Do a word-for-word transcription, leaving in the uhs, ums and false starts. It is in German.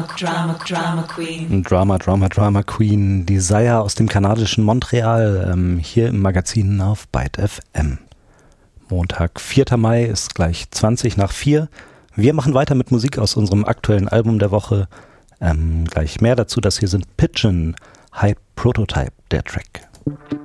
Drama, Drama Queen. Drama, Drama, Drama Queen. Desire aus dem kanadischen Montreal, ähm, hier im Magazin auf Byte F M. Montag, vierter Mai, ist gleich zwanzig nach vier. Wir machen weiter mit Musik aus unserem aktuellen Album der Woche. Ähm, gleich mehr dazu, das hier sind Pigeon, Hype Prototype, der Track.